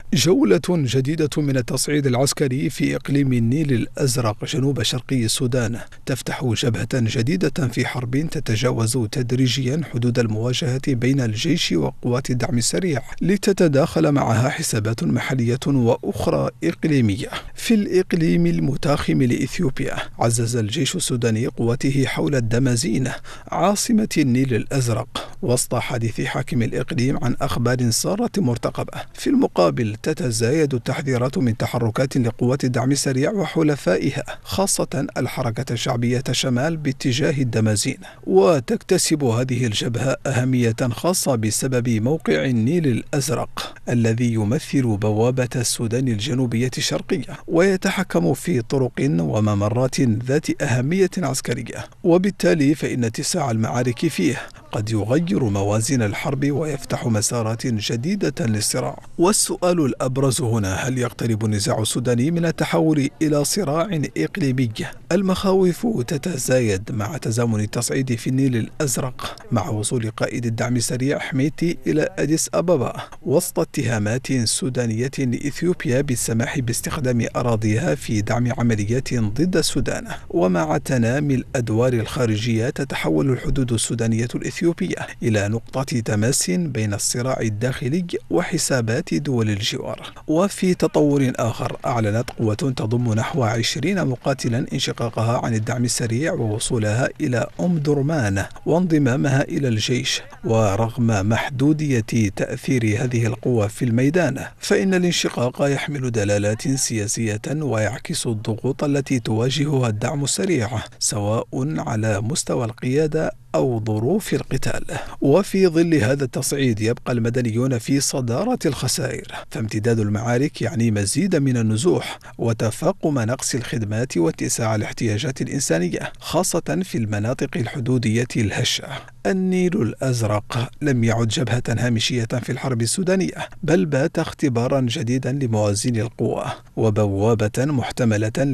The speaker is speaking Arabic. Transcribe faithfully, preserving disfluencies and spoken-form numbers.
جولة جديدة من التصعيد العسكري في إقليم النيل الأزرق جنوب شرقي السودان تفتح جبهة جديدة في حرب تتجاوز تدريجيا حدود المواجهة بين الجيش وقوات الدعم السريع لتتداخل معها حسابات محلية وأخرى إقليمية. في الإقليم المتاخم لإثيوبيا عزز الجيش السوداني قواته حول الدمازين عاصمة النيل الأزرق وسط حديث حاكم الإقليم عن أخبار سارة مرتقبة. في المقابل تتزايد التحذيرات من تحركات لقوات الدعم السريع وحلفائها خاصة الحركة الشعبية شمال باتجاه الدمازين، وتكتسب هذه الجبهة أهمية خاصة بسبب موقع النيل الأزرق الذي يمثل بوابة السودان الجنوبية الشرقية ويتحكم في طرق وممرات ذات أهمية عسكرية، وبالتالي فإن اتساع المعارك فيه قد يغير موازين الحرب ويفتح مسارات جديدة للصراع. والسؤال الأبرز هنا: هل يقترب النزاع السوداني من التحول إلى صراع إقليمي؟ المخاوف تتزايد مع تزامن التصعيد في النيل الأزرق مع وصول قائد الدعم السريع حميتي إلى أديس أبابا وسط اتهامات سودانية لإثيوبيا بالسماح باستخدام أراضيها في دعم عمليات ضد السودان. ومع تنامي الأدوار الخارجية تتحول الحدود السودانية الإثيوبية إلى نقطة تماس بين الصراع الداخلي وحسابات دول الجوار. وفي تطور آخر أعلنت قوة تضم نحو عشرين مقاتلا انشقاقها عن الدعم السريع ووصولها إلى أم درمان وانضمامها إلى الجيش. ورغم محدودية تأثير هذه القوة في الميدان فإن الانشقاق يحمل دلالات سياسية ويعكس الضغوط التي تواجهها الدعم السريع سواء على مستوى القيادة أو ظروف القتال. وفي ظل هذا التصعيد يبقى المدنيون في صدارة الخسائر، فامتداد المعارك يعني مزيد من النزوح وتفاقم نقص الخدمات واتساع الاحتياجات الإنسانية خاصة في المناطق الحدودية الهشة. النيل الأزرق لم يعد جبهة هامشية في الحرب السودانية، بل بات اختبارا جديدا لموازين القوى وبوابة محتملة